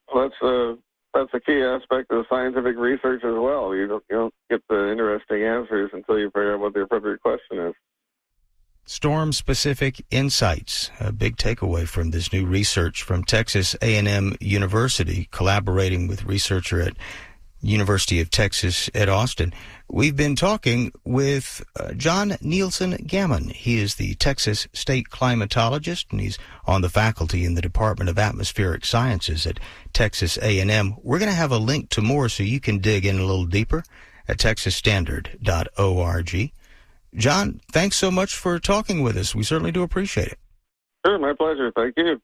That's a key aspect of scientific research as well. You don't get the interesting answers until you figure out what the appropriate question is. Storm-specific insights, a big takeaway from this new research from Texas A&M University, collaborating with researcher at University of Texas at Austin. We've been talking with John Nielsen Gammon. He is the Texas State climatologist, and he's on the faculty in the Department of Atmospheric Sciences at Texas A&M. We're going to have a link to more so you can dig in a little deeper at texasstandard.org. John, thanks so much for talking with us. We certainly do appreciate it. Sure, my pleasure. Thank you.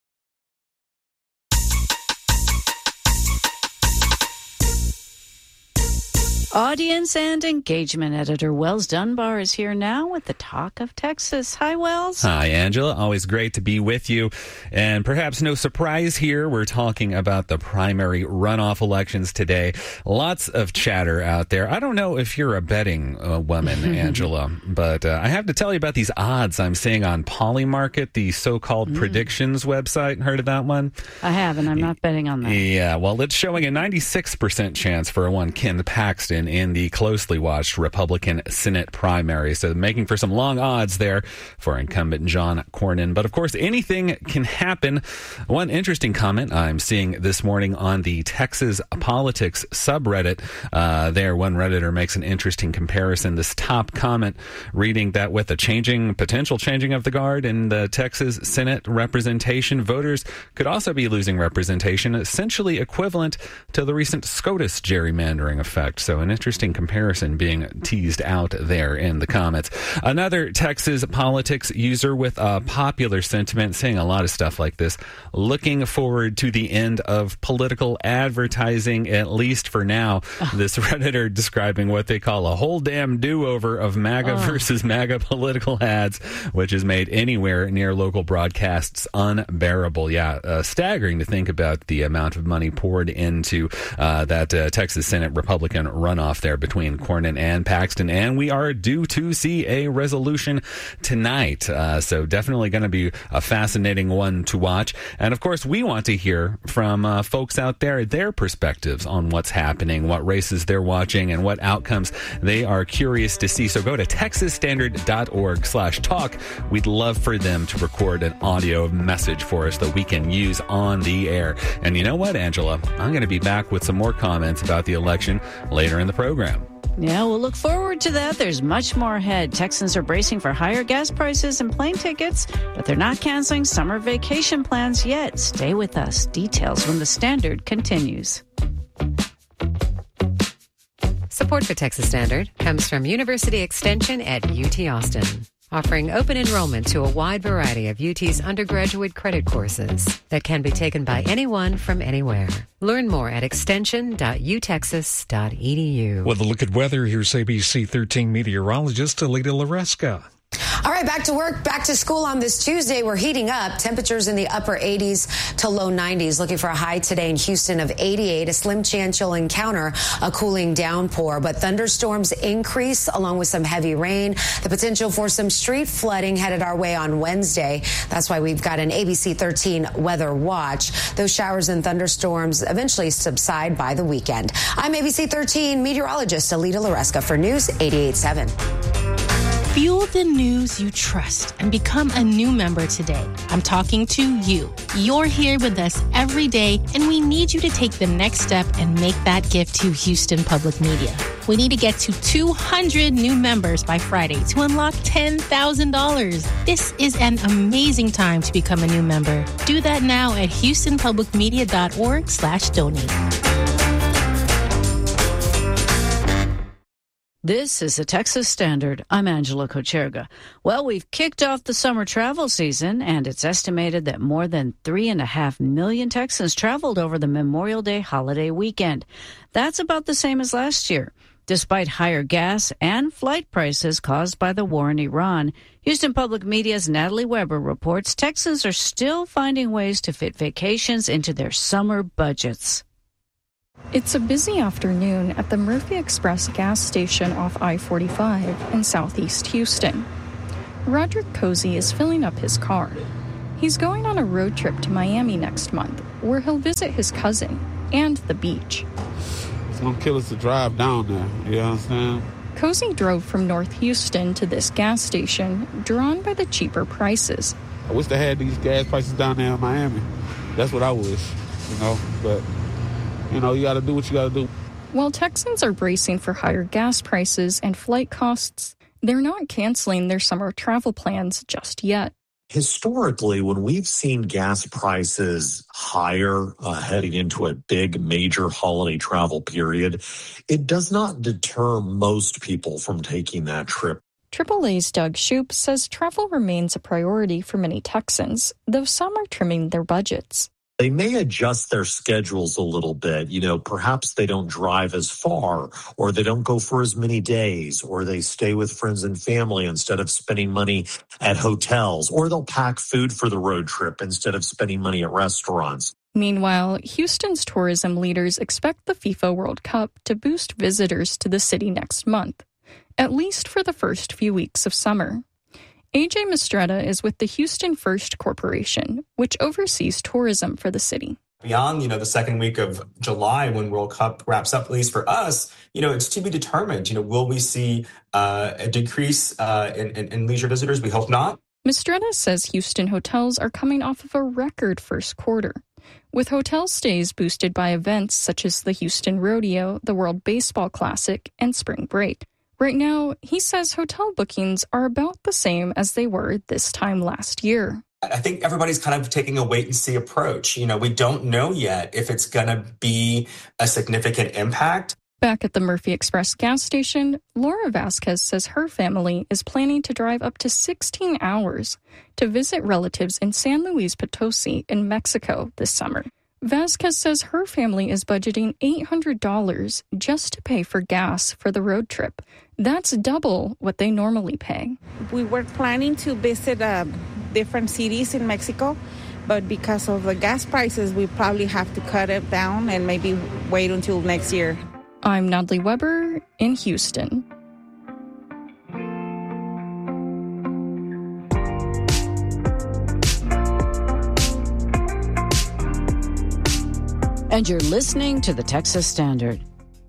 Audience and engagement editor Wells Dunbar is here now with the Talk of Texas. Hi, Wells. Hi, Angela. Always great to be with you. And perhaps no surprise here, we're talking about the primary runoff elections today. Lots of chatter out there. I don't know if you're a betting woman, Angela, but I have to tell you about these odds I'm seeing on Polymarket, the so-called predictions website. Heard of that one? I have, and I'm not betting on that. Yeah, well, it's showing a 96% chance for one Ken Paxton in the closely watched Republican Senate primary. So making for some long odds there for incumbent John Cornyn. But of course, anything can happen. One interesting comment I'm seeing this morning on the Texas Politics subreddit, there one Redditor makes an interesting comparison. This top comment reading that with the potential changing of the guard in the Texas Senate representation, voters could also be losing representation, essentially equivalent to the recent SCOTUS gerrymandering effect. So an interesting comparison being teased out there in the comments. Another Texas Politics user with a popular sentiment saying a lot of stuff like this. Looking forward to the end of political advertising, at least for now. This Redditor describing what they call a whole damn do-over of MAGA versus MAGA political ads, which has made anywhere near local broadcasts unbearable. Yeah, staggering to think about the amount of money poured into that Texas Senate Republican runoff there between Cornyn and Paxton, and we are due to see a resolution tonight. So definitely going to be a fascinating one to watch. And of course, we want to hear from folks out there, their perspectives on what's happening, what races they're watching, and what outcomes they are curious to see. So go to texasstandard.org/talk. We'd love for them to record an audio message for us that we can use on the air. And you know what, Angela? I'm going to be back with some more comments about the election later in the program. Yeah, we'll look forward to that. There's much more ahead. Texans are bracing for higher gas prices and plane tickets, but they're not canceling summer vacation plans yet. Stay with us. Details when the Standard continues. Support for Texas Standard comes from University Extension at UT Austin, offering open enrollment to a wide variety of UT's undergraduate credit courses that can be taken by anyone from anywhere. Learn more at extension.utexas.edu. With a look at weather, here's ABC 13 meteorologist Alita Laresca. All right, back to work, back to school on this Tuesday. We're heating up. Temperatures in the upper 80s to low 90s. Looking for a high today in Houston of 88. A slim chance you'll encounter a cooling downpour, but thunderstorms increase along with some heavy rain. The potential for some street flooding headed our way on Wednesday. That's why we've got an ABC 13 weather watch. Those showers and thunderstorms eventually subside by the weekend. I'm ABC 13 meteorologist Alita Laresca for News 88.7. Fuel the news you trust and become a new member today. I'm talking to you. You're here with us every day, and we need you to take the next step and make that gift to Houston Public Media. We need to get to 200 new members by Friday to unlock $10,000. This is an amazing time to become a new member. Do that now at houstonpublicmedia.org/donate. This is the Texas Standard. I'm Angela Kocherga. Well, we've kicked off the summer travel season, and it's estimated that more than 3.5 million Texans traveled over the Memorial Day holiday weekend. That's about the same as last year. Despite higher gas and flight prices caused by the war in Iran, Houston Public Media's Natalie Weber reports Texans are still finding ways to fit vacations into their summer budgets. It's a busy afternoon at the Murphy Express gas station off I-45 in southeast Houston. Roderick Posey is filling up his car. He's going on a road trip to Miami next month, where he'll visit his cousin and the beach. It's going to kill us to drive down there, you understand? Cozy drove from North Houston to this gas station, drawn by the cheaper prices. I wish they had these gas prices down there in Miami. That's what I wish, but, you got to do what you got to do. While Texans are bracing for higher gas prices and flight costs, they're not canceling their summer travel plans just yet. Historically, when we've seen gas prices higher heading into a big major holiday travel period, it does not deter most people from taking that trip. AAA's Doug Shoup says travel remains a priority for many Texans, though some are trimming their budgets. They may adjust their schedules a little bit. Perhaps they don't drive as far, or they don't go for as many days, or they stay with friends and family instead of spending money at hotels, or they'll pack food for the road trip instead of spending money at restaurants. Meanwhile, Houston's tourism leaders expect the FIFA World Cup to boost visitors to the city next month, at least for the first few weeks of summer. AJ Mistretta is with the Houston First Corporation, which oversees tourism for the city. Beyond, the second week of July when World Cup wraps up, at least for us, it's to be determined. Will we see a decrease in leisure visitors? We hope not. Mistretta says Houston hotels are coming off of a record first quarter, with hotel stays boosted by events such as the Houston Rodeo, the World Baseball Classic, and Spring Break. Right now, he says hotel bookings are about the same as they were this time last year. I think everybody's kind of taking a wait-and-see approach. We don't know yet if it's going to be a significant impact. Back at the Murphy Express gas station, Laura Vasquez says her family is planning to drive up to 16 hours to visit relatives in San Luis Potosi in Mexico this summer. Vasquez says her family is budgeting $800 just to pay for gas for the road trip. That's double what they normally pay. We were planning to visit different cities in Mexico, but because of the gas prices, we probably have to cut it down and maybe wait until next year. I'm Natalie Weber in Houston. And you're listening to the Texas Standard.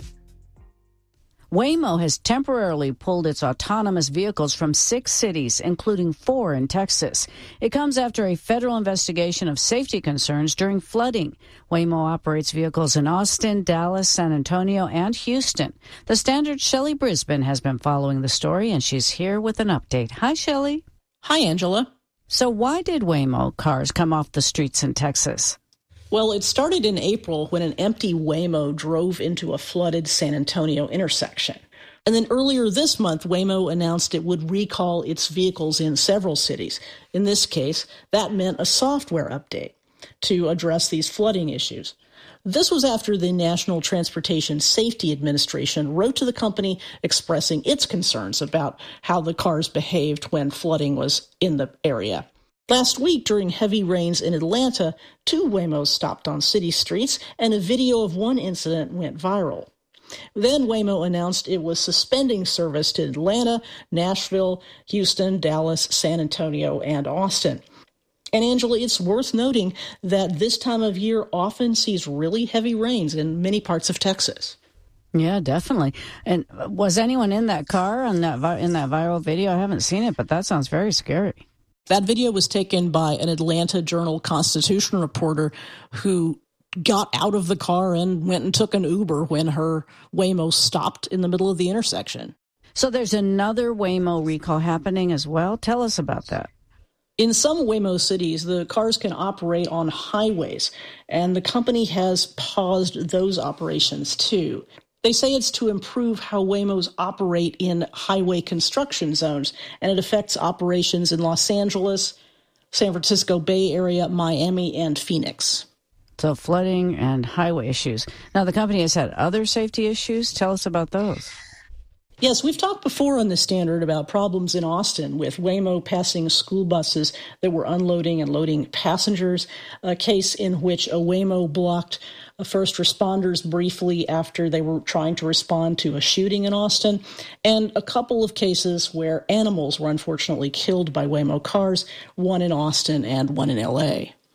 Waymo has temporarily pulled its autonomous vehicles from 6 cities, including 4 in Texas. It comes after a federal investigation of safety concerns during flooding. Waymo operates vehicles in Austin, Dallas, San Antonio, and Houston. The Standard's Shelley Brisbane has been following the story, and she's here with an update. Hi, Shelley. Hi, Angela. So why did Waymo cars come off the streets in Texas? Well, it started in April when an empty Waymo drove into a flooded San Antonio intersection. And then earlier this month, Waymo announced it would recall its vehicles in several cities. In this case, that meant a software update to address these flooding issues. This was after the National Transportation Safety Administration wrote to the company expressing its concerns about how the cars behaved when flooding was in the area. Last week, during heavy rains in Atlanta, 2 Waymos stopped on city streets, and a video of one incident went viral. Then Waymo announced it was suspending service to Atlanta, Nashville, Houston, Dallas, San Antonio, and Austin. And Angela, it's worth noting that this time of year often sees really heavy rains in many parts of Texas. Yeah, definitely. And was anyone in that car in that viral video? I haven't seen it, but that sounds very scary. That video was taken by an Atlanta Journal-Constitution reporter who got out of the car and went and took an Uber when her Waymo stopped in the middle of the intersection. So there's another Waymo recall happening as well? Tell us about that. In some Waymo cities, the cars can operate on highways, and the company has paused those operations too. They say it's to improve how Waymos operate in highway construction zones, and it affects operations in Los Angeles, San Francisco Bay Area, Miami, and Phoenix. So flooding and highway issues. Now, the company has had other safety issues. Tell us about those. Yes, we've talked before on the Standard about problems in Austin with Waymo passing school buses that were unloading and loading passengers, a case in which a Waymo blocked first responders briefly after they were trying to respond to a shooting in Austin, and a couple of cases where animals were unfortunately killed by Waymo cars, one in Austin and one in L.A.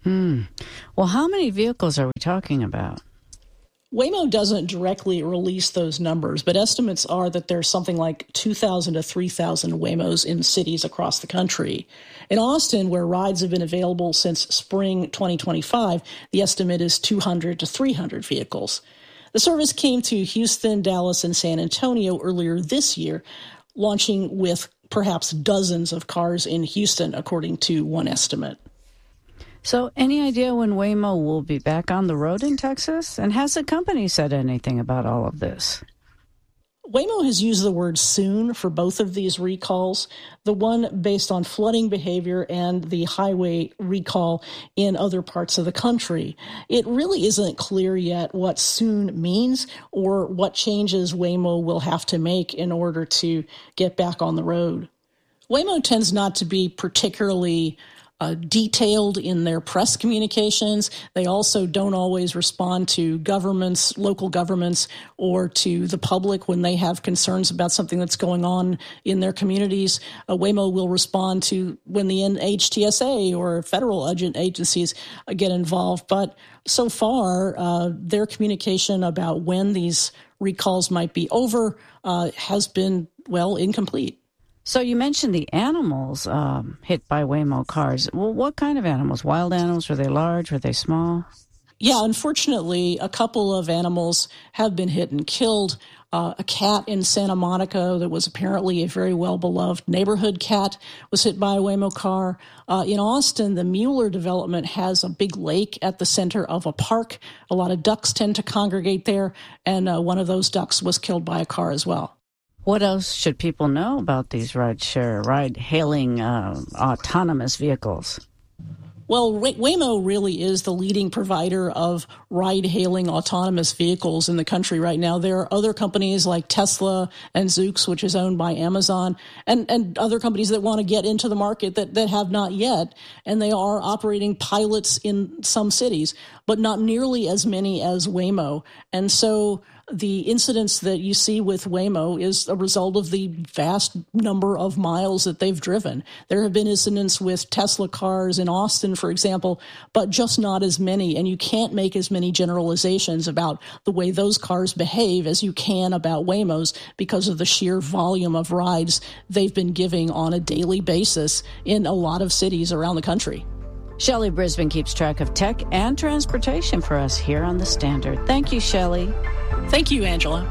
Well, how many vehicles are we talking about? Waymo doesn't directly release those numbers, but estimates are that there's something like 2,000 to 3,000 Waymos in cities across the country. In Austin, where rides have been available since spring 2025, the estimate is 200 to 300 vehicles. The service came to Houston, Dallas, and San Antonio earlier this year, launching with perhaps dozens of cars in Houston, according to one estimate. So any idea when Waymo will be back on the road in Texas? And has the company said anything about all of this? Waymo has used the word soon for both of these recalls, the one based on flooding behavior and the highway recall in other parts of the country. It really isn't clear yet what soon means or what changes Waymo will have to make in order to get back on the road. Waymo tends not to be particularly detailed in their press communications. They also don't always respond to governments, local governments, or to the public when they have concerns about something that's going on in their communities. Waymo will respond to when the NHTSA or federal agencies get involved. But so far, their communication about when these recalls might be over has been, incomplete. So you mentioned the animals hit by Waymo cars. Well, what kind of animals? Wild animals? Were they large? Were they small? Yeah, unfortunately, a couple of animals have been hit and killed. A cat in Santa Monica that was apparently a very well-beloved neighborhood cat was hit by a Waymo car. In Austin, the Mueller development has a big lake at the center of a park. A lot of ducks tend to congregate there, and one of those ducks was killed by a car as well. What else should people know about these ride-hailing autonomous vehicles? Well, Waymo really is the leading provider of ride-hailing autonomous vehicles in the country right now. There are other companies like Tesla and Zoox, which is owned by Amazon, and other companies that want to get into the market that have not yet. And they are operating pilots in some cities, but not nearly as many as Waymo. And so the incidents that you see with Waymo is a result of the vast number of miles that they've driven. There have been incidents with Tesla cars in Austin, for example, but just not as many. And you can't make as many generalizations about the way those cars behave as you can about Waymos because of the sheer volume of rides they've been giving on a daily basis in a lot of cities around the country. Shelley Brisbane keeps track of tech and transportation for us here on The Standard. Thank you, Shelley. Thank you, Angela.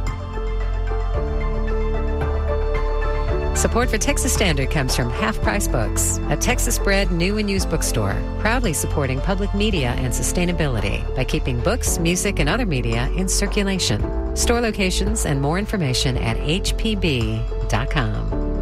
Support for Texas Standard comes from Half Price Books, a Texas-bred new and used bookstore, proudly supporting public media and sustainability by keeping books, music, and other media in circulation. Store locations and more information at hpb.com.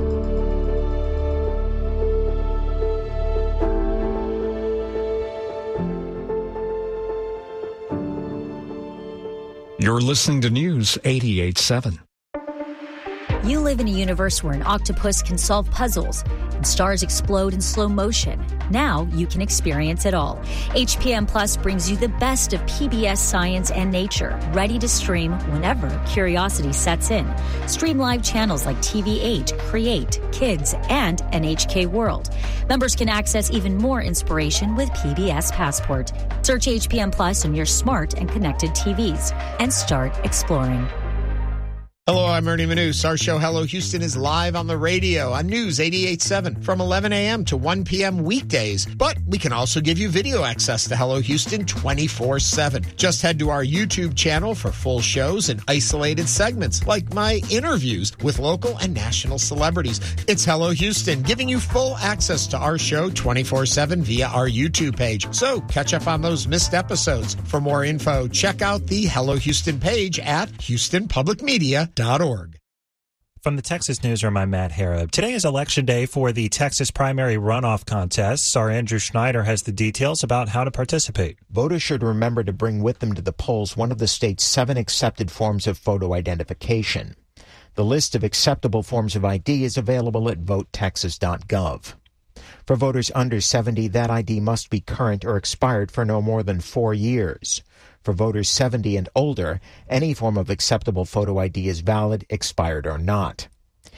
You're listening to News 88.7. You live in a universe where an octopus can solve puzzles and stars explode in slow motion. Now you can experience it all. HPM Plus brings you the best of PBS science and nature, ready to stream whenever curiosity sets in. Stream live channels like TV8, Create, Kids, and NHK World. Members can access even more inspiration with PBS Passport. Search HPM Plus on your smart and connected TVs and start exploring. Hello, I'm Ernie Manous. Our show, Hello Houston, is live on the radio on News 88.7 from 11 a.m. to 1 p.m. weekdays. But we can also give you video access to Hello Houston 24/7. Just head to our YouTube channel for full shows and isolated segments like my interviews with local and national celebrities. It's Hello Houston, giving you full access to our show 24/7 via our YouTube page. So catch up on those missed episodes. For more info, check out the Hello Houston page at HoustonPublicMedia.org. From the Texas Newsroom, I'm Matt Harrop. Today is Election Day for the Texas primary runoff contests. Our Andrew Schneider has the details about how to participate. Voters should remember to bring with them to the polls one of the state's 7 accepted forms of photo identification. The list of acceptable forms of ID is available at votetexas.gov. For voters under 70, that ID must be current or expired for no more than 4 years. For voters 70 and older, any form of acceptable photo ID is valid, expired or not.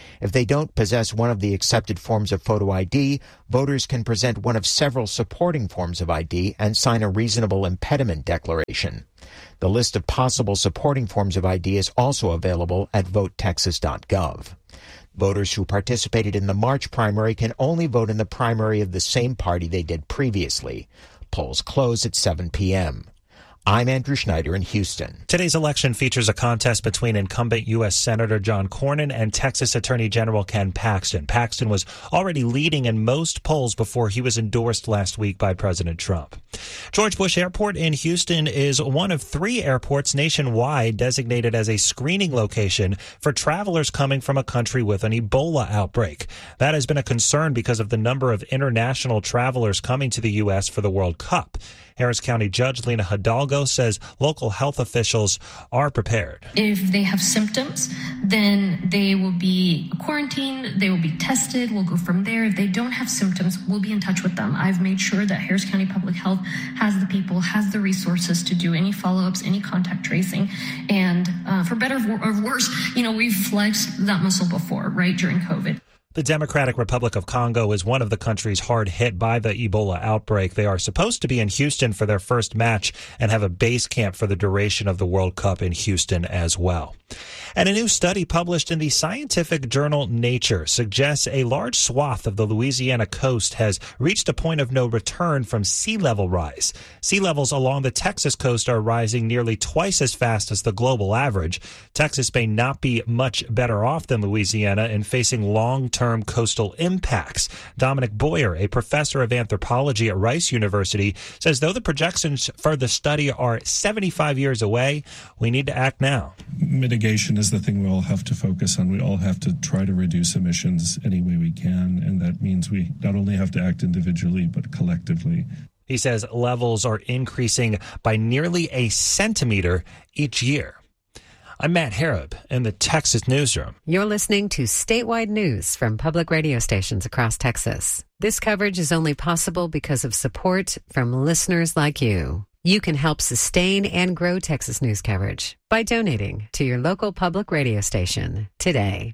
If they don't possess one of the accepted forms of photo ID, voters can present one of several supporting forms of ID and sign a reasonable impediment declaration. The list of possible supporting forms of ID is also available at votetexas.gov. Voters who participated in the March primary can only vote in the primary of the same party they did previously. Polls close at 7 p.m. I'm Andrew Schneider in Houston. Today's election features a contest between incumbent U.S. Senator John Cornyn and Texas Attorney General Ken Paxton. Paxton was already leading in most polls before he was endorsed last week by President Trump. George Bush Airport in Houston is one of 3 airports nationwide designated as a screening location for travelers coming from a country with an Ebola outbreak. That has been a concern because of the number of international travelers coming to the U.S. for the World Cup. Harris County Judge Lena Hidalgo says local health officials are prepared. If they have symptoms, then they will be quarantined, they will be tested, we'll go from there. If they don't have symptoms, we'll be in touch with them. I've made sure that Harris County Public Health has the people, has the resources to do any follow-ups, any contact tracing. And for better or worse, we've flexed that muscle before, right, during COVID. The Democratic Republic of Congo is one of the countries hard hit by the Ebola outbreak. They are supposed to be in Houston for their first match and have a base camp for the duration of the World Cup in Houston as well. And a new study published in the scientific journal Nature suggests a large swath of the Louisiana coast has reached a point of no return from sea level rise. Sea levels along the Texas coast are rising nearly twice as fast as the global average. Texas may not be much better off than Louisiana in facing long-term coastal impacts. Dominic Boyer, a professor of anthropology at Rice University, says though the projections for the study are 75 years away, we need to act now. Mitigation is the thing we all have to focus on. We all have to try to reduce emissions any way we can, and that means we not only have to act individually, but collectively. He says levels are increasing by nearly a centimeter each year. I'm Matt Harrop in the Texas Newsroom. You're listening to statewide news from public radio stations across Texas. This coverage is only possible because of support from listeners like you. You can help sustain and grow Texas news coverage by donating to your local public radio station today.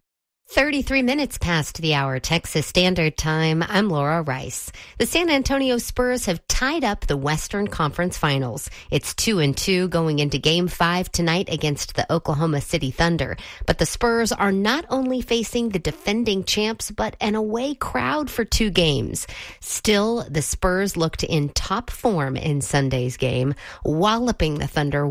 33 minutes past the hour, Texas Standard Time. I'm Laura Rice. The San Antonio Spurs have tied up the Western Conference Finals. It's 2-2 going into Game 5 tonight against the Oklahoma City Thunder. But the Spurs are not only facing the defending champs, but an away crowd for 2 games. Still, the Spurs looked in top form in Sunday's game, walloping the Thunder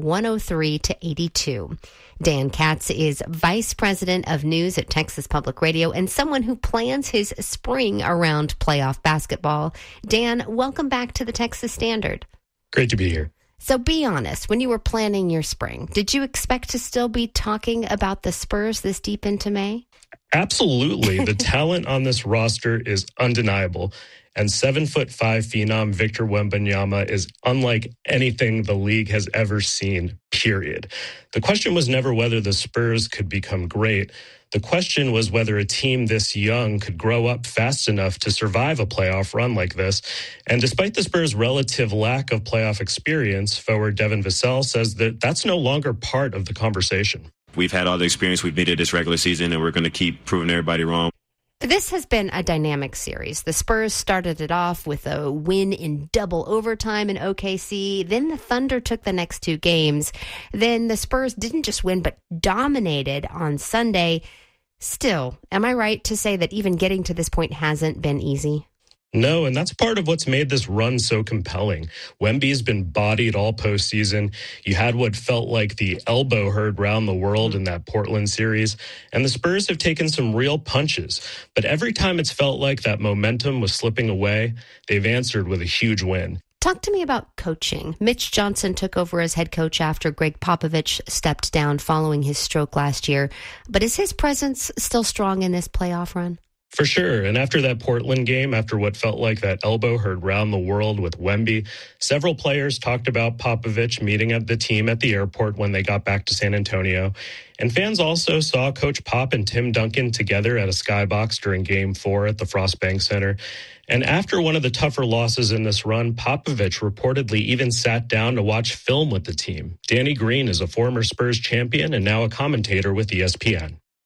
103-82. Dan Katz is Vice President of News at Texas Public Radio and someone who plans his spring around playoff basketball. Dan, welcome back to the Texas Standard. Great to be here. So be honest, when you were planning your spring, did you expect to still be talking about the Spurs this deep into May? Absolutely. The talent on this roster is undeniable. And 7'5" phenom Victor Wembanyama is unlike anything the league has ever seen, period. The question was never whether the Spurs could become great. The question was whether a team this young could grow up fast enough to survive a playoff run like this. And despite the Spurs' relative lack of playoff experience, forward Devin Vassell says that that's no longer part of the conversation. We've had all the experience we've needed this regular season, and we're going to keep proving everybody wrong. This has been a dynamic series. The Spurs started it off with a win in double overtime in OKC. Then the Thunder took the next 2 games. Then the Spurs didn't just win, but dominated on Sunday. Still, am I right to say that even getting to this point hasn't been easy? No, and that's part of what's made this run so compelling. Wemby's been bodied all postseason. You had what felt like the elbow herd round the world in that Portland series, and the Spurs have taken some real punches. But every time it's felt like that momentum was slipping away, they've answered with a huge win. Talk to me about coaching. Mitch Johnson took over as head coach after Greg Popovich stepped down following his stroke last year. But is his presence still strong in this playoff run? For sure. And after that Portland game, after what felt like that elbow heard round the world with Wemby, several players talked about Popovich meeting up the team at the airport when they got back to San Antonio. And fans also saw Coach Pop and Tim Duncan together at a skybox during Game 4 at the Frost Bank Center. And after one of the tougher losses in this run, Popovich reportedly even sat down to watch film with the team. Danny Green is a former Spurs champion and now a commentator with ESPN.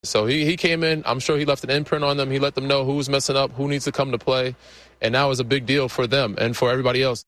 So he came in. I'm sure he left an imprint on them. He let them know who's messing up, who needs to come to play. And that was a big deal for them and for everybody else.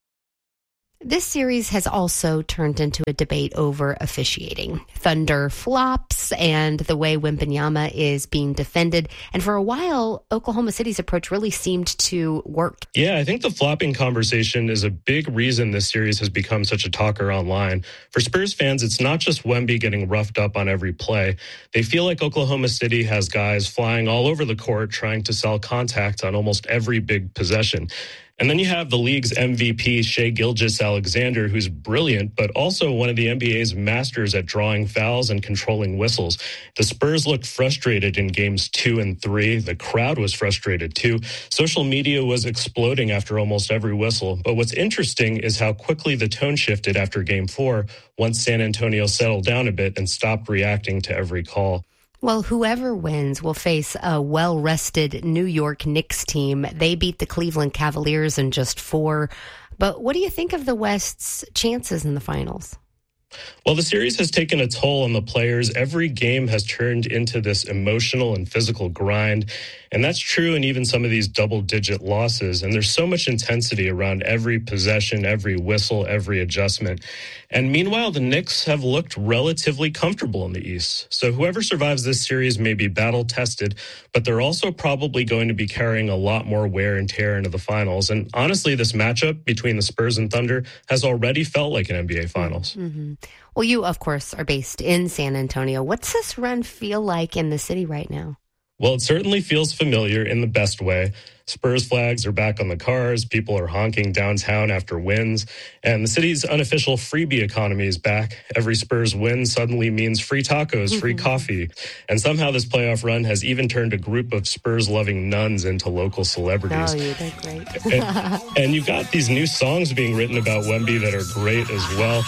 This series has also turned into a debate over officiating. Thunder flops and the way Wembanyama is being defended. And for a while, Oklahoma City's approach really seemed to work. Yeah, I think the flopping conversation is a big reason this series has become such a talker online. For Spurs fans, it's not just Wemby getting roughed up on every play. They feel like Oklahoma City has guys flying all over the court trying to sell contact on almost every big possession. And then you have the league's MVP, Shai Gilgeous-Alexander, who's brilliant, but also one of the NBA's masters at drawing fouls and controlling whistles. The Spurs looked frustrated in games 2 and 3. The crowd was frustrated too. Social media was exploding after almost every whistle. But what's interesting is how quickly the tone shifted after game 4 once San Antonio settled down a bit and stopped reacting to every call. Well, whoever wins will face a well-rested New York Knicks team. They beat the Cleveland Cavaliers in just 4. But what do you think of the West's chances in the finals? Well, the series has taken a toll on the players. Every game has turned into this emotional and physical grind. And that's true in even some of these double-digit losses. And there's so much intensity around every possession, every whistle, every adjustment. And meanwhile, the Knicks have looked relatively comfortable in the East. So whoever survives this series may be battle-tested, but they're also probably going to be carrying a lot more wear and tear into the finals. And honestly, this matchup between the Spurs and Thunder has already felt like an NBA Finals. Mm-hmm. Well, you, of course, are based in San Antonio. What's this run feel like in the city right now? Well, it certainly feels familiar in the best way. Spurs flags are back on the cars. People are honking downtown after wins. And the city's unofficial freebie economy is back. Every Spurs win suddenly means free tacos, free coffee. And somehow this playoff run has even turned a group of Spurs-loving nuns into local celebrities. Oh, they're great. And you've got these new songs being written about Wemby that are great as well.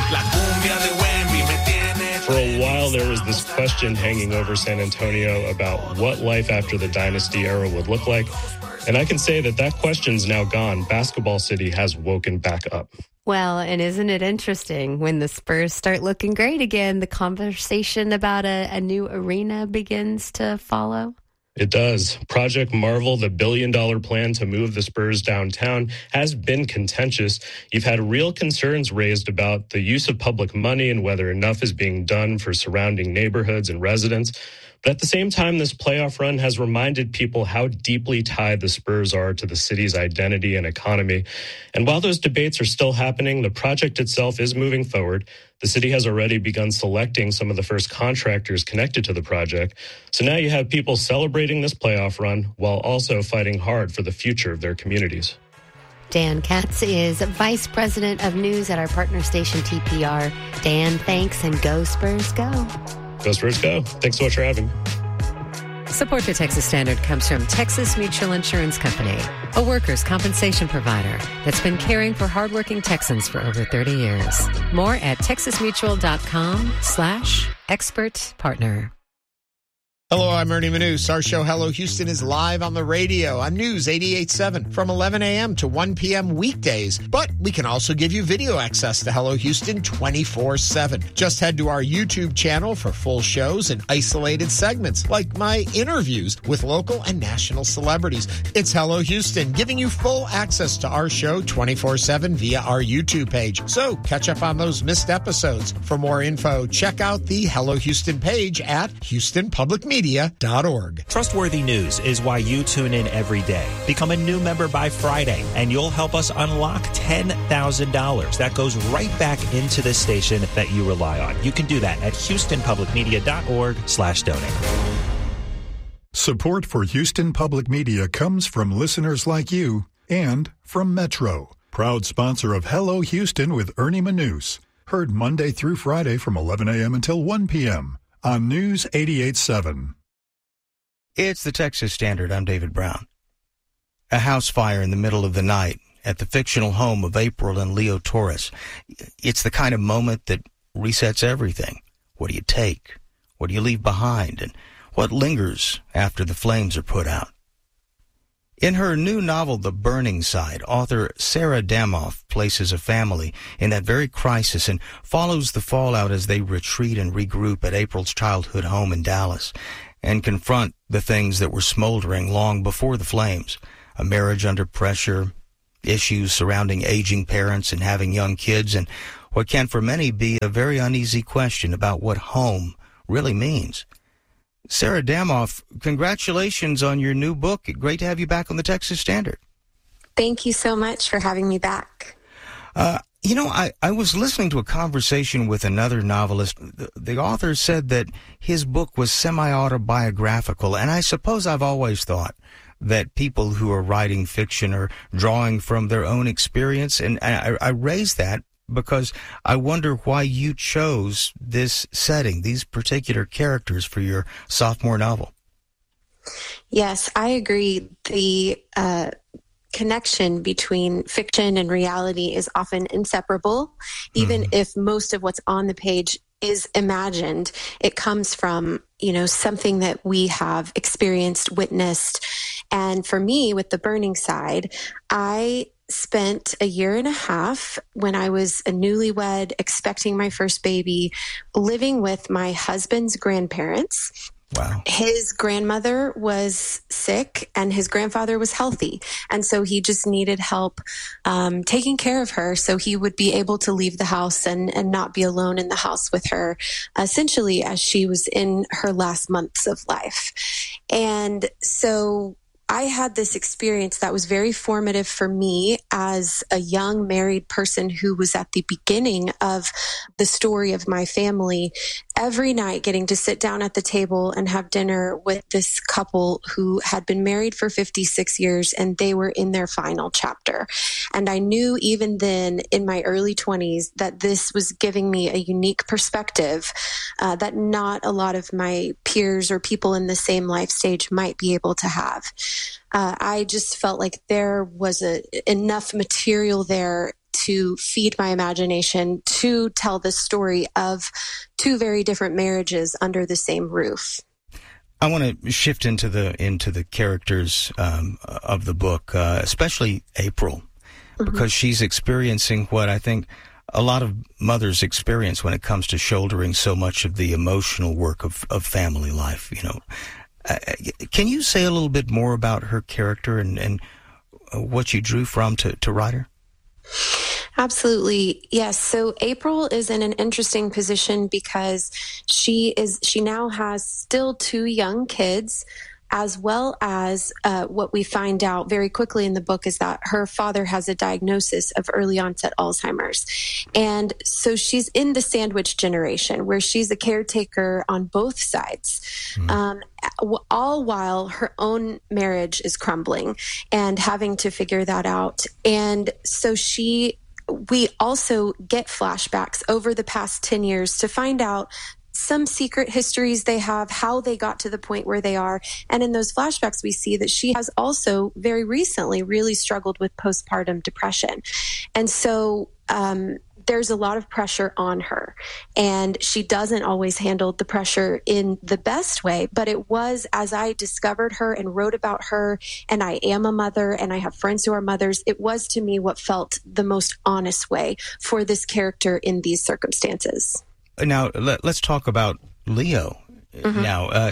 For a while, there was this question hanging over San Antonio about what life after the dynasty era would look like. And I can say that that question's now gone. Basketball City has woken back up. Well, and isn't it interesting when the Spurs start looking great again, the conversation about a new arena begins to follow? It does. Project Marvel, the billion-dollar plan to move the Spurs downtown, has been contentious. You've had real concerns raised about the use of public money and whether enough is being done for surrounding neighborhoods and residents. But at the same time, this playoff run has reminded people how deeply tied the Spurs are to the city's identity and economy. And while those debates are still happening, the project itself is moving forward. The city has already begun selecting some of the first contractors connected to the project. So now you have people celebrating this playoff run while also fighting hard for the future of their communities. Dan Katz is Vice President of News at our partner station, TPR. Dan, thanks, and go Spurs, go. Go Spurs, go. Thanks so much for having me. Support for Texas Standard comes from Texas Mutual Insurance Company, a workers' compensation provider that's been caring for hardworking Texans for over 30 years. More at texasmutual.com/expert partner. Hello, I'm Ernie Manous. Our show, Hello Houston, is live on the radio on News 88.7 from 11 a.m. to 1 p.m. weekdays. But we can also give you video access to Hello Houston 24/7. Just head to our YouTube channel for full shows and isolated segments, like my interviews with local and national celebrities. It's Hello Houston, giving you full access to our show 24/7 via our YouTube page. So catch up on those missed episodes. For more info, check out the Hello Houston page at HoustonPublicMedia.org. Trustworthy news is why you tune in every day. Become a new member by Friday, and you'll help us unlock $10,000. That goes right back into the station that you rely on. You can do that at HoustonPublicMedia.org/donate. Support for Houston Public Media comes from listeners like you and from Metro, proud sponsor of Hello Houston with Ernie Manous. Heard Monday through Friday from 11 a.m. until 1 p.m. on News 88.7. It's the Texas Standard. I'm David Brown. A house fire in the middle of the night at the fictional home of April and Leo Torres. It's the kind of moment that resets everything. What do you take? What do you leave behind? And what lingers after the flames are put out? In her new novel, The Burning Side, author Sarah Damoff places a family in that very crisis and follows the fallout as they retreat and regroup at April's childhood home in Dallas. and confront the things that were smoldering long before the flames. A marriage under pressure, issues surrounding aging parents and having young kids, and what can for many be a very uneasy question about what home really means. Sarah Damoff, congratulations on your new book. Great to have you back on the Texas Standard. Thank you so much for having me back. I was listening to a conversation with another novelist. The author said that his book was semi-autobiographical, and I suppose I've always thought that people who are writing fiction are drawing from their own experience, and I raise that because I wonder why you chose this setting, these particular characters for your sophomore novel. Yes, I agree. The connection between fiction and reality is often inseparable. Even if most of what's on the page is imagined, it comes from, something that we have experienced, witnessed. And for me, with The Burning Side, I spent a year and a half when I was a newlywed, expecting my first baby, living with my husband's grandparents. Wow. His grandmother was sick and his grandfather was healthy. And so he just needed help taking care of her so he would be able to leave the house and not be alone in the house with her, essentially as she was in her last months of life. And so I had this experience that was very formative for me as a young married person who was at the beginning of the story of my family. Every night getting to sit down at the table and have dinner with this couple who had been married for 56 years and they were in their final chapter. And I knew even then in my early 20s that this was giving me a unique perspective that not a lot of my peers or people in the same life stage might be able to have. I just felt like there was enough material there to feed my imagination to tell the story of two very different marriages under the same roof. I want to shift into the characters of the book, especially April, because she's experiencing what I think a lot of mothers experience when it comes to shouldering so much of the emotional work of family life. Can you say a little bit more about her character and what you drew from to write her? Absolutely. Yes. So April is in an interesting position because she now has still two young kids, as well as what we find out very quickly in the book is that her father has a diagnosis of early onset Alzheimer's. And so she's in the sandwich generation where she's a caretaker on both sides, all while her own marriage is crumbling and having to figure that out. And so we also get flashbacks over the past 10 years to find out some secret histories they have, how they got to the point where they are. And in those flashbacks, we see that she has also very recently really struggled with postpartum depression. And so there's a lot of pressure on her, and she doesn't always handle the pressure in the best way. But it was, as I discovered her and wrote about her, and I am a mother and I have friends who are mothers, it was to me what felt the most honest way for this character in these circumstances. Now, let's talk about Leo. Now,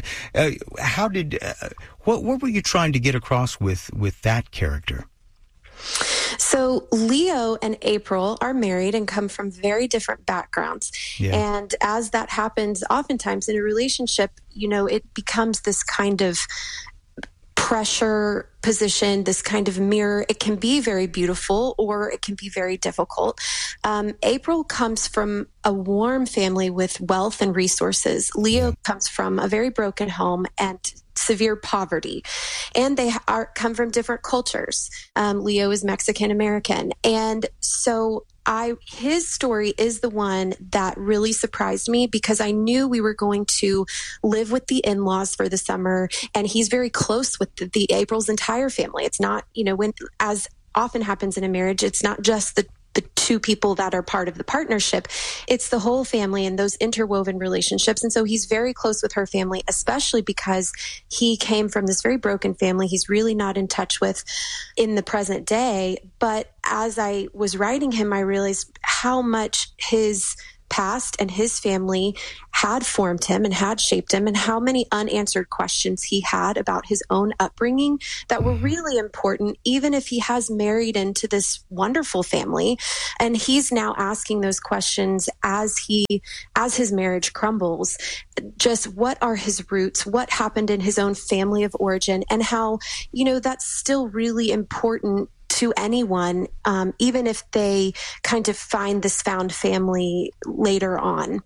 what were you trying to get across with that character? So Leo and April are married and come from very different backgrounds. Yeah. And as that happens, oftentimes in a relationship, it becomes this kind of pressure position, this kind of mirror. It can be very beautiful or it can be very difficult. April comes from a warm family with wealth and resources. Leo comes from a very broken home and severe poverty, and they come from different cultures. Leo is Mexican American, and so his story is the one that really surprised me because I knew we were going to live with the in-laws for the summer, and he's very close with the April's entire family. It's not, when, as often happens in a marriage, it's not just the two people that are part of the partnership. It's the whole family and those interwoven relationships. And so he's very close with her family, especially because he came from this very broken family he's really not in touch with in the present day. But as I was writing him, I realized how much his past and his family had formed him and had shaped him, and how many unanswered questions he had about his own upbringing that were really important, even if he has married into this wonderful family. And he's now asking those questions as his marriage crumbles. Just what are his roots? What happened in his own family of origin? And how, that's still really important to anyone, even if they kind of find this found family later on.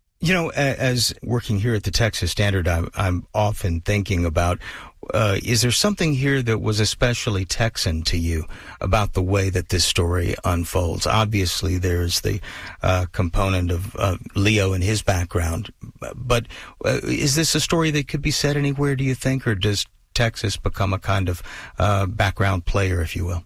As working here at the Texas Standard, I'm often thinking about, is there something here that was especially Texan to you about the way that this story unfolds? Obviously, there's the component of Leo and his background, but is this a story that could be said anywhere, do you think, or does Texas become a kind of background player, if you will?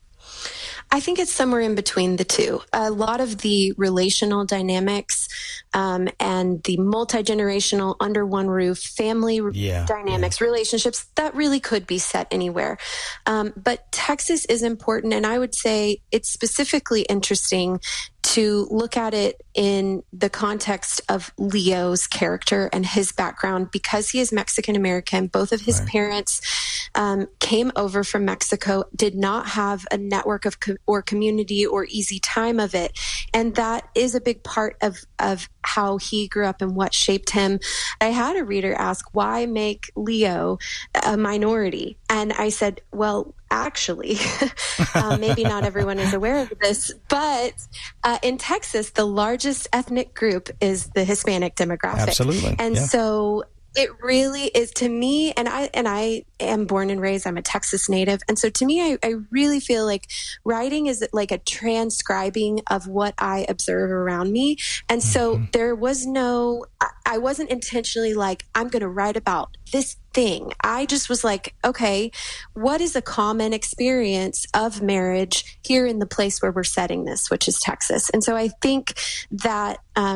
I think it's somewhere in between the two. A lot of the relational dynamics and the multi-generational under one roof family dynamics, relationships, that really could be set anywhere. But Texas is important, and I would say it's specifically interesting to look at it in the context of Leo's character and his background, because he is Mexican-American. Both of his parents came over from Mexico, did not have a network or community or easy time of it. And that is a big part of how he grew up and what shaped him. I had a reader ask, why make Leo a minority? And I said, well, actually, maybe not everyone is aware of this, but in Texas, the largest ethnic group is the Hispanic demographic. Absolutely. And so it really is, to me, and I am born and raised, I'm a Texas native. And so to me, I really feel like writing is like a transcribing of what I observe around me. And so there was I wasn't intentionally like, I'm going to write about this thing. I just was like, okay, what is a common experience of marriage here in the place where we're setting this, which is Texas? And so I think that,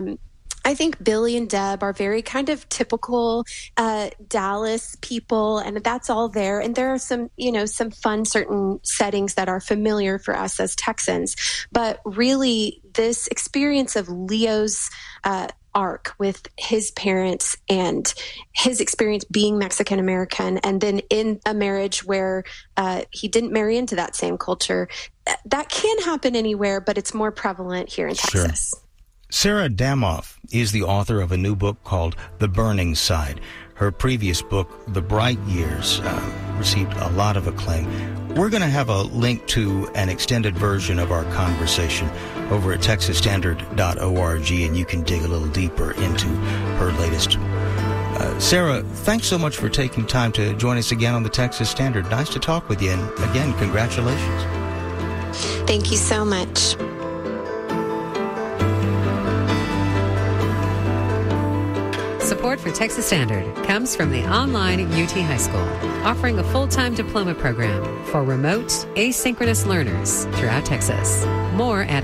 Billy and Deb are very kind of typical Dallas people, and that's all there. And there are some fun certain settings that are familiar for us as Texans. But really, this experience of Leo's arc with his parents and his experience being Mexican-American, and then in a marriage where he didn't marry into that same culture, that can happen anywhere, but it's more prevalent here in Texas. Sure. Sarah Damoff is the author of a new book called The Burning Side. Her previous book, The Bright Years, received a lot of acclaim. We're going to have a link to an extended version of our conversation over at texasstandard.org, and you can dig a little deeper into her latest. Sarah, thanks so much for taking time to join us again on the Texas Standard. Nice to talk with you, and again, congratulations. Thank you so much. Support for Texas Standard comes from the online UT High School, offering a full-time diploma program for remote, asynchronous learners throughout Texas. More at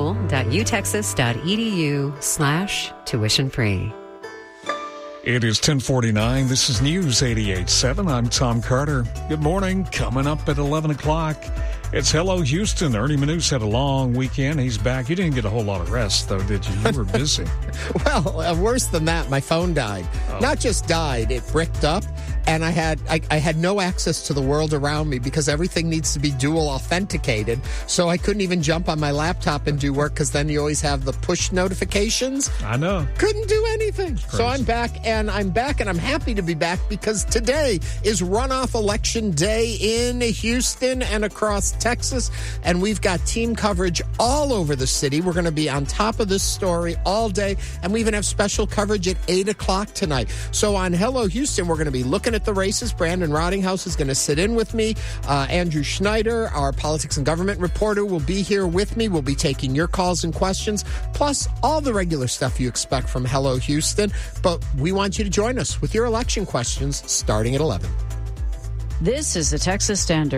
highschool.utexas.edu/tuition-free. It is 10:49. This is News 88.7. I'm Tom Carter. Good morning. Coming up at 11 o'clock, it's Hello Houston. Ernie Manous had a long weekend. He's back. You didn't get a whole lot of rest, though, did you? You were busy. Well, worse than that, my phone died. Not just died, it bricked up. And I had no access to the world around me because everything needs to be dual authenticated. So I couldn't even jump on my laptop and do work, because then you always have the push notifications. I know. Couldn't do anything. So I'm back, and I'm happy to be back, because today is runoff election day in Houston and across Texas. And we've got team coverage all over the city. We're going to be on top of this story all day. And we even have special coverage at 8 o'clock tonight. So on Hello Houston, we're going to be looking at the races. Brandon Rottinghouse is going to sit in with me. Andrew Schneider, our politics and government reporter, will be here with me. We'll be taking your calls and questions, plus all the regular stuff you expect from Hello Houston. But we want you to join us with your election questions starting at 11. This is the Texas Standard.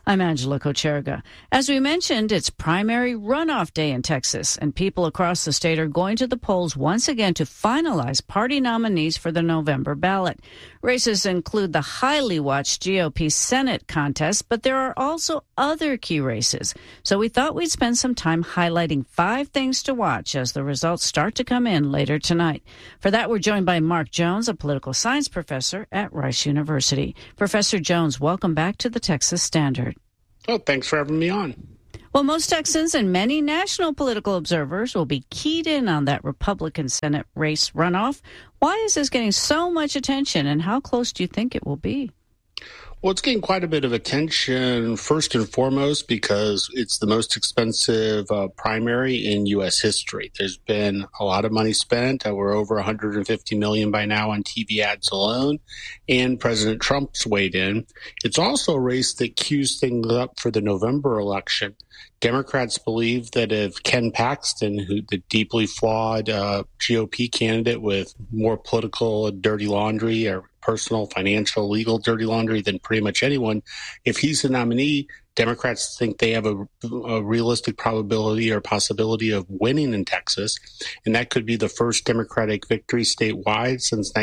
I'm Angela Kocherga. As we mentioned, it's primary runoff day in Texas, and people across the state are going to the polls once again to finalize party nominees for the November ballot. Races include the highly watched GOP Senate contest, but there are also other key races. So we thought we'd spend some time highlighting 5 things to watch as the results start to come in later tonight. For that, we're joined by Mark Jones, a political science professor at Rice University. Professor Jones, welcome back to the Texas Standard. Oh, thanks for having me on. Well, most Texans and many national political observers will be keyed in on that Republican Senate race runoff. Why is this getting so much attention, and how close do you think it will be? Well, it's getting quite a bit of attention, first and foremost, because it's the most expensive primary in U.S. history. There's been a lot of money spent. We're over $150 million by now on TV ads alone, and President Trump's weighed in. It's also a race that cues things up for the November election. Democrats believe that if Ken Paxton, the deeply flawed GOP candidate with more political dirty laundry or personal, financial, legal dirty laundry than pretty much anyone, if he's the nominee, Democrats think they have a realistic probability or possibility of winning in Texas, and that could be the first Democratic victory statewide since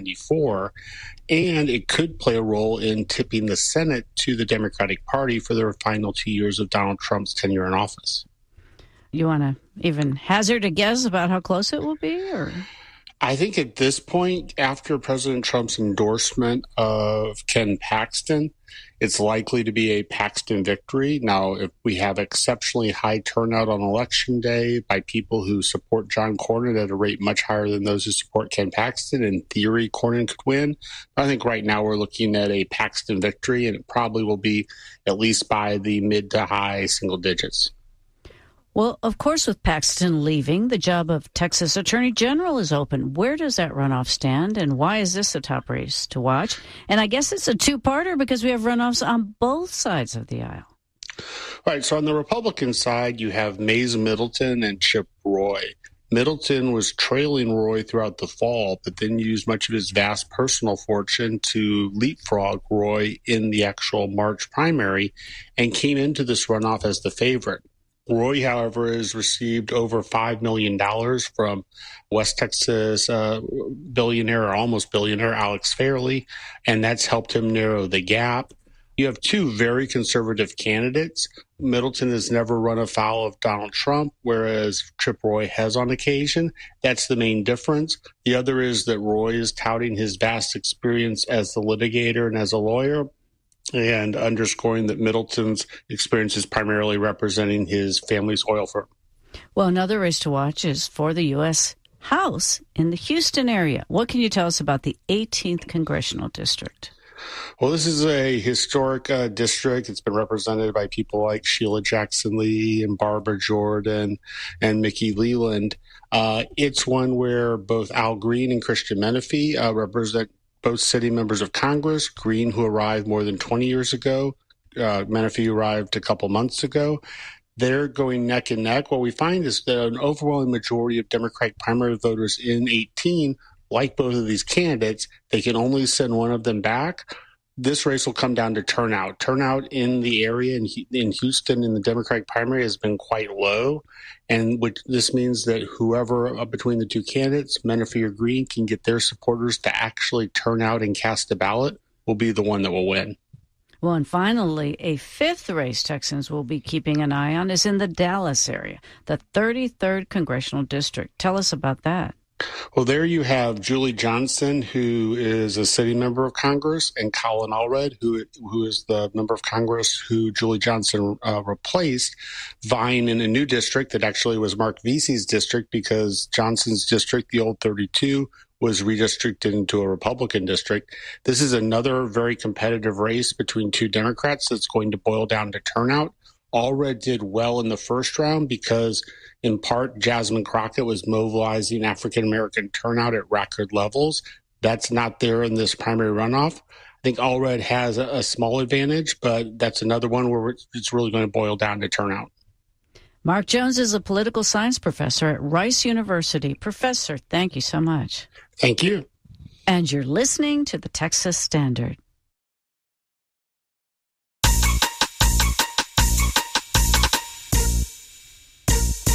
1994, and it could play a role in tipping the Senate to the Democratic Party for their final 2 years of Donald Trump's tenure in office. You want to even hazard a guess about how close it will be, or? I think at this point, after President Trump's endorsement of Ken Paxton, it's likely to be a Paxton victory. Now, if we have exceptionally high turnout on Election Day by people who support John Cornyn at a rate much higher than those who support Ken Paxton, in theory, Cornyn could win. I think right now we're looking at a Paxton victory, and it probably will be at least by the mid to high single digits. Well, of course, with Paxton leaving, the job of Texas Attorney General is open. Where does that runoff stand, and why is this a top race to watch? And I guess it's a two-parter because we have runoffs on both sides of the aisle. All right, so on the Republican side, you have Mays Middleton and Chip Roy. Middleton was trailing Roy throughout the fall, but then used much of his vast personal fortune to leapfrog Roy in the actual March primary and came into this runoff as the favorite. Roy, however, has received over $5 million from West Texas billionaire or almost billionaire Alex Fairley, and that's helped him narrow the gap. You have 2 very conservative candidates. Middleton has never run afoul of Donald Trump, whereas Chip Roy has on occasion. That's the main difference. The other is that Roy is touting his vast experience as the litigator and as a lawyer, and underscoring that Middleton's experience is primarily representing his family's oil firm. Well, another race to watch is for the U.S. House in the Houston area. What can you tell us about the 18th Congressional District? Well, this is a historic district. It's been represented by people like Sheila Jackson Lee and Barbara Jordan and Mickey Leland. It's one where both Al Green and Christian Menefee represent both sitting members of Congress. Green, who arrived more than 20 years ago, Menefee arrived a couple months ago. They're going neck and neck. What we find is that an overwhelming majority of Democratic primary voters in 18 like both of these candidates. They can only send one of them back. This race will come down to turnout. Turnout in the area in Houston in the Democratic primary has been quite low, and this means that whoever between the 2 candidates, Menefee or Green, can get their supporters to actually turn out and cast a ballot will be the one that will win. Well, and finally, a 5th race Texans will be keeping an eye on is in the Dallas area, the 33rd Congressional District. Tell us about that. Well, there you have Julie Johnson, who is a sitting member of Congress, and Colin Allred, who is the member of Congress who Julie Johnson replaced, vying in a new district that actually was Mark Vesey's district because Johnson's district, the old 32, was redistricted into a Republican district. This is another very competitive race between 2 Democrats that's going to boil down to turnout. Allred did well in the first round because, in part, Jasmine Crockett was mobilizing African-American turnout at record levels. That's not there in this primary runoff. I think Allred has a small advantage, but that's another one where it's really going to boil down to turnout. Mark Jones is a political science professor at Rice University. Professor, thank you so much. Thank you. And you're listening to the Texas Standard.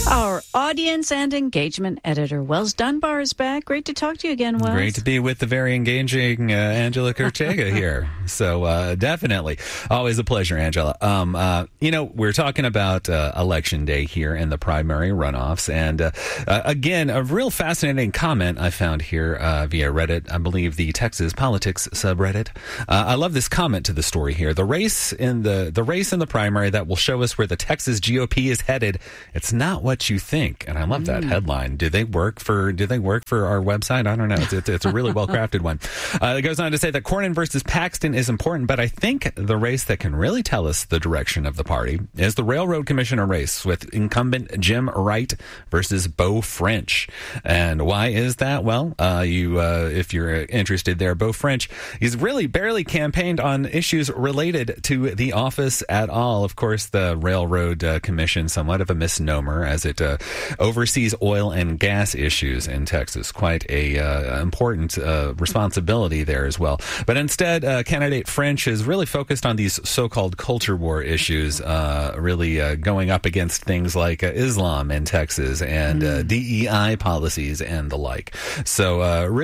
Our audience and engagement editor, Wells Dunbar, is back. Great to talk to you again, Wells. Great to be with the very engaging Angela Korchega here. So definitely. Always a pleasure, Angela. We're talking about Election Day here and the primary runoffs. And again, a real fascinating comment I found here via Reddit, I believe the Texas Politics subreddit. I love this comment to the story here. The race in the primary that will show us where the Texas GOP is headed. It's not what you think. And I love that headline. Do they work for our website? I don't know. It's a really well crafted one. It goes on to say that Cornyn versus Paxton is important, but I think the race that can really tell us the direction of the party is the Railroad Commissioner race with incumbent Jim Wright versus Beau French. And why is that? Well, if you're interested there, Beau French, he's really barely campaigned on issues related to the office at all. Of course, the Railroad Commission, somewhat of a misnomer, as it oversees oil and gas issues in Texas. Quite a important responsibility there as well. But instead, candidate French is really focused on these so-called culture war issues, really going up against things like Islam in Texas and DEI policies and the like. So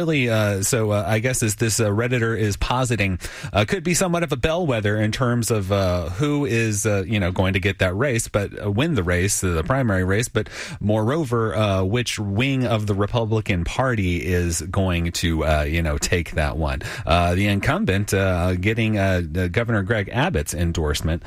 I guess as this Redditor is positing, could be somewhat of a bellwether in terms of who is going to get that race, but win the race, the primary race, but moreover, which wing of the Republican Party is going to, take that one. The incumbent getting Governor Greg Abbott's endorsement,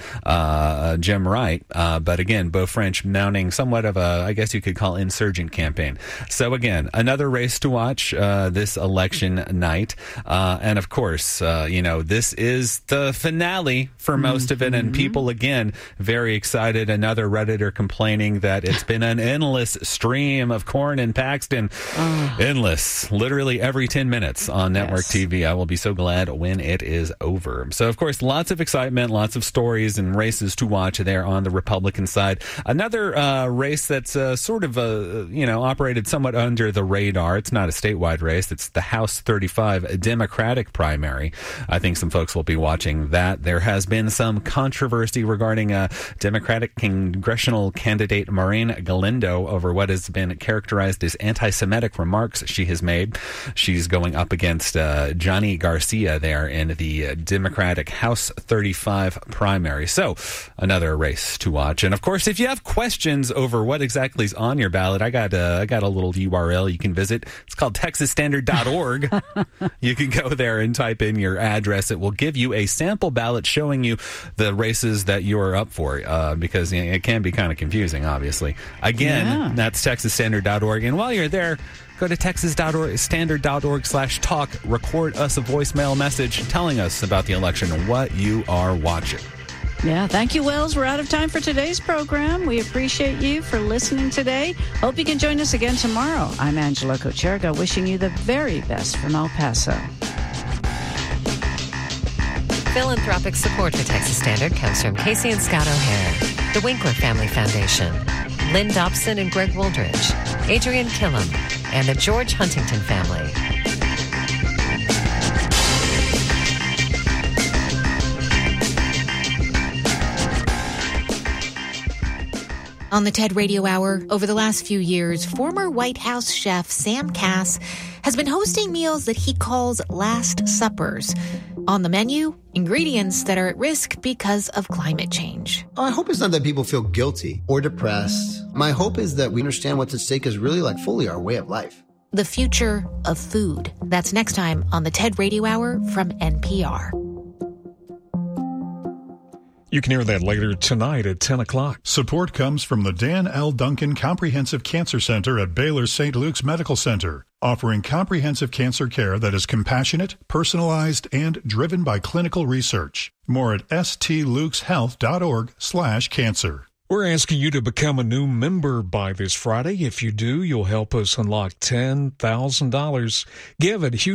Jim Wright, but again, Beau French mounting somewhat of a, I guess you could call, insurgent campaign. So again, another race to watch this election night. And of course, this is the finale for most of it, and people, again, very excited. Another Redditor complaining that it's been an endless stream of Corn and Paxton. Endless. Literally every 10 minutes on network TV. I will be so glad when it is over. So, of course, lots of excitement, lots of stories and races to watch there on the Republican side. Another race that's sort of, operated somewhat under the radar. It's not a statewide race. It's the House 35 Democratic primary. I think some folks will be watching that. There has been some controversy regarding Democratic congressional candidate Maureen Galindo over what has been characterized as anti-Semitic remarks she has made. She's going up against Johnny Garcia there in the Democratic House 35 primary. So, another race to watch. And of course, if you have questions over what exactly is on your ballot, I got a little URL you can visit. It's called TexasStandard.org. You can go there and type in your address. It will give you a sample ballot showing you the races that you are up for, because it can be kind of confusing, obviously. Again, that's TexasStandard.org. And while you're there, go to TexasStandard.org/talk. Record us a voicemail message telling us about the election and what you are watching. Yeah, thank you, Wells. We're out of time for today's program. We appreciate you for listening today. Hope you can join us again tomorrow. I'm Angela Korchega, wishing you the very best from El Paso. Philanthropic support for Texas Standard comes from Casey and Scott O'Hare, the Winkler Family Foundation, Lynn Dobson and Greg Woldridge, Adrian Killam, and the George Huntington family. On the TED Radio Hour, over the last few years, former White House chef Sam Kass has been hosting meals that he calls Last Suppers. On the menu, ingredients that are at risk because of climate change. I hope it's not that people feel guilty or depressed. My hope is that we understand what's at stake is really like fully our way of life. The future of food. That's next time on the TED Radio Hour from NPR. You can hear that later tonight at 10 o'clock. Support comes from the Dan L. Duncan Comprehensive Cancer Center at Baylor St. Luke's Medical Center, offering comprehensive cancer care that is compassionate, personalized, and driven by clinical research. More at stlukeshealth.org/cancer. We're asking you to become a new member by this Friday. If you do, you'll help us unlock $10,000. Give at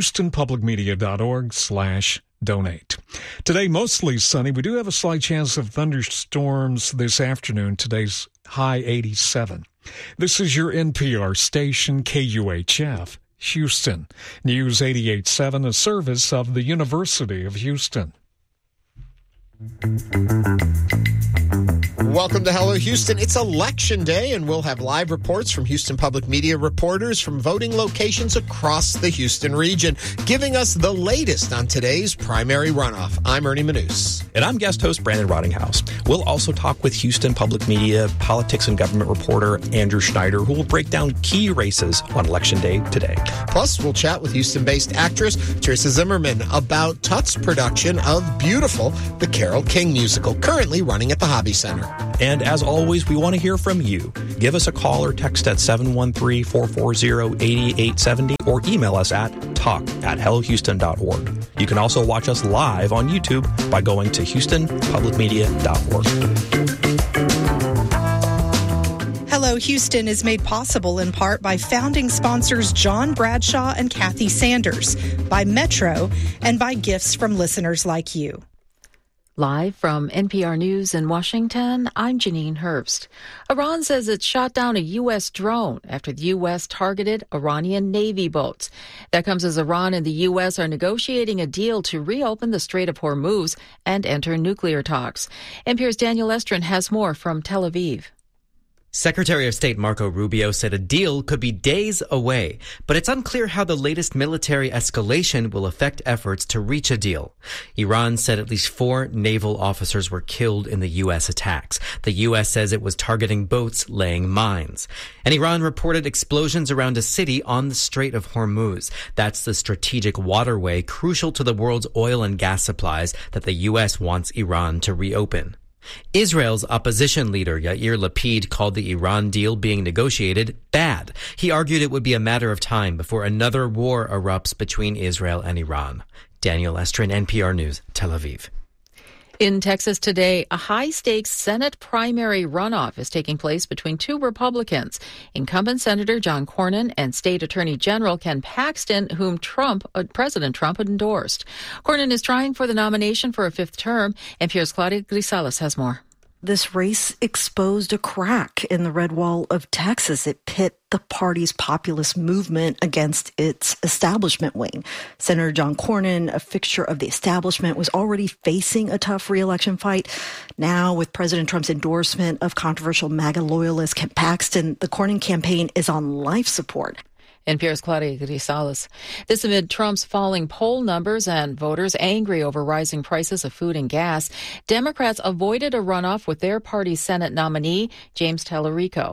HoustonPublicMedia.org/donate. Today, mostly sunny. We do have a slight chance of thunderstorms this afternoon. Today's high 87. This is your NPR station, KUHF, Houston. News 88.7, a service of the University of Houston. Welcome to Hello Houston. It's Election Day, and we'll have live reports from Houston Public Media reporters from voting locations across the Houston region, giving us the latest on today's primary runoff. I'm Ernie Manous. And I'm guest host Brandon Rottinghouse. We'll also talk with Houston Public Media politics and government reporter Andrew Schneider, who will break down key races on Election Day today. Plus, we'll chat with Houston-based actress Teresa Zimmerman about Tut's production of Beautiful, the Carole King musical, currently running at the Hobby Center. And as always, we want to hear from you. Give us a call or text at 713-440-8870 or email us at talk@hellohouston.org. You can also watch us live on YouTube by going to houstonpublicmedia.org. Hello Houston is made possible in part by founding sponsors John Bradshaw and Kathy Sanders, by Metro, and by gifts from listeners like you. Live from NPR News in Washington, I'm Janine Herbst. Iran says it shot down a U.S. drone after the U.S. targeted Iranian Navy boats. That comes as Iran and the U.S. are negotiating a deal to reopen the Strait of Hormuz and enter nuclear talks. NPR's Daniel Estrin has more from Tel Aviv. Secretary of State Marco Rubio said a deal could be days away, but it's unclear how the latest military escalation will affect efforts to reach a deal. Iran said at least 4 naval officers were killed in the U.S. attacks. The U.S. says it was targeting boats laying mines. And Iran reported explosions around a city on the Strait of Hormuz. That's the strategic waterway crucial to the world's oil and gas supplies that the U.S. wants Iran to reopen. Israel's opposition leader Yair Lapid called the Iran deal being negotiated bad. He argued it would be a matter of time before another war erupts between Israel and Iran. Daniel Estrin, NPR News, Tel Aviv. In Texas today, a high-stakes Senate primary runoff is taking place between 2 Republicans, incumbent Senator John Cornyn and State Attorney General Ken Paxton, whom President Trump endorsed. Cornyn is trying for the nomination for a 5th term. NPR's Claudia Grisales has more. This race exposed a crack in the red wall of Texas. It pit the party's populist movement against its establishment wing. Senator John Cornyn, a fixture of the establishment, was already facing a tough re-election fight. Now, with President Trump's endorsement of controversial MAGA loyalist Ken Paxton, the Cornyn campaign is on life support. NPR's Claudia Grisales. This amid Trump's falling poll numbers and voters angry over rising prices of food and gas. Democrats avoided a runoff with their party's Senate nominee, James Tallarico.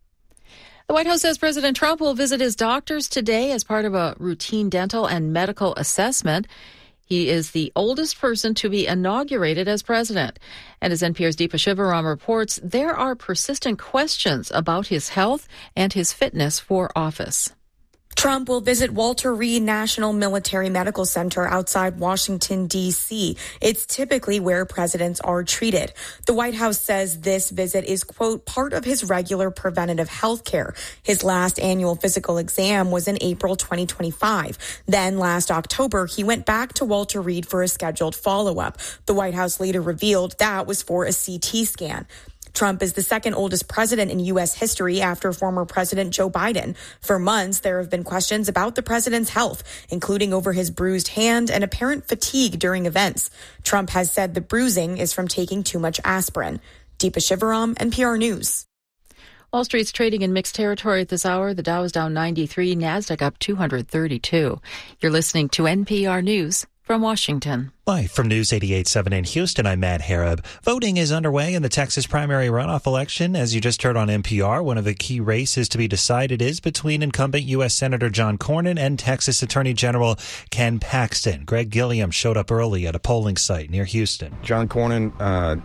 The White House says President Trump will visit his doctors today as part of a routine dental and medical assessment. He is the oldest person to be inaugurated as president. And as NPR's Deepa Shivaram reports, there are persistent questions about his health and his fitness for office. Trump will visit Walter Reed National Military Medical Center outside Washington, D.C. It's typically where presidents are treated. The White House says this visit is, quote, part of his regular preventative health care. His last annual physical exam was in April 2025. Then last October, he went back to Walter Reed for a scheduled follow-up. The White House later revealed that was for a CT scan. Trump is the second oldest president in U.S. history after former President Joe Biden. For months, there have been questions about the president's health, including over his bruised hand and apparent fatigue during events. Trump has said the bruising is from taking too much aspirin. Deepa Shivaram, NPR News. Wall Street's trading in mixed territory at this hour. The Dow is down 93, NASDAQ up 232. You're listening to NPR News from Washington. Live from News 88.7 in Houston, I'm Matt Harab. Voting is underway in the Texas primary runoff election. As you just heard on NPR, one of the key races to be decided is between incumbent U.S. Senator John Cornyn and Texas Attorney General Ken Paxton. Greg Gilliam showed up early at a polling site near Houston. John Cornyn,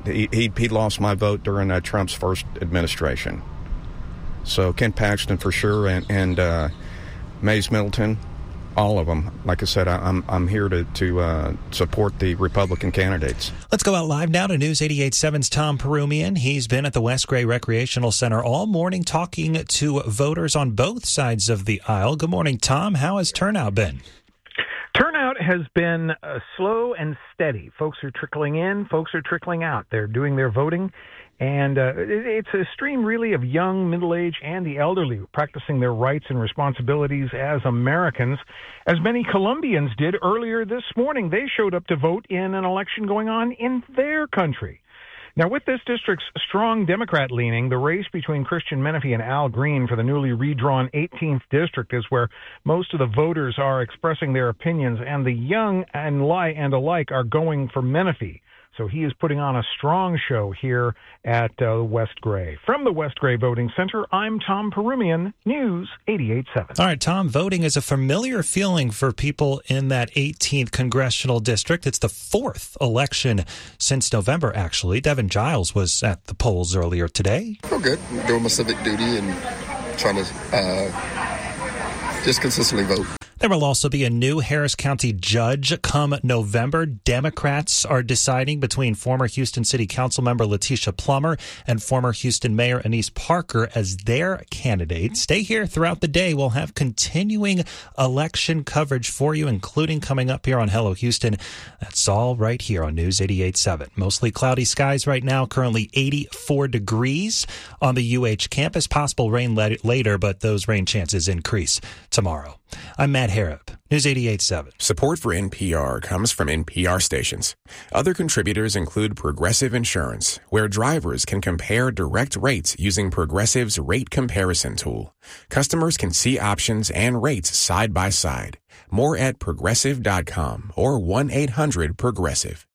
he lost my vote during Trump's first administration. So Ken Paxton for sure, and Mays Middleton, all of them. Like I said, I'm here to support the Republican candidates. Let's go out live now to News 88.7's Tom Perumian. He's been at the West Gray Recreational Center all morning talking to voters on both sides of the aisle. Good morning, Tom. How has turnout been? Turnout has been slow and steady. Folks are trickling in. Folks are trickling out. They're doing their voting. And it's a stream, really, of young, middle-aged, and the elderly practicing their rights and responsibilities as Americans, as many Colombians did earlier this morning. They showed up to vote in an election going on in their country. Now, with this district's strong Democrat leaning, the race between Christian Menifee and Al Green for the newly redrawn 18th district is where most of the voters are expressing their opinions, and the young and alike are going for Menifee. So he is putting on a strong show here at West Gray. From the West Gray Voting Center, I'm Tom Perumian, News 88.7. All right, Tom, voting is a familiar feeling for people in that 18th congressional district. It's the fourth election since November, actually. Devin Giles was at the polls earlier today. I feel good. I'm doing my civic duty and trying to just consistently vote. There will also be a new Harris County judge come November. Democrats are deciding between former Houston City Council member Letitia Plummer and former Houston Mayor Annise Parker as their candidates. Stay here throughout the day. We'll have continuing election coverage for you, including coming up here on Hello Houston. That's all right here on News 88.7. Mostly cloudy skies right now, currently 84 degrees on the UH campus. Possible rain later, but those rain chances increase tomorrow. I'm Matt Harrop, News 88.7. Support for NPR comes from NPR stations. Other contributors include Progressive Insurance, where drivers can compare direct rates using Progressive's rate comparison tool. Customers can see options and rates side by side. More at progressive.com or 1-800-PROGRESSIVE.